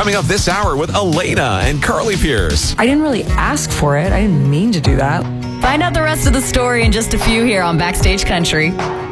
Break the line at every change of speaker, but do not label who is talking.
Coming up this hour with Elena and Carly Pierce.
I didn't really ask for it. I didn't mean to do that.
Find out the rest of the story in just a few here on Backstage Country.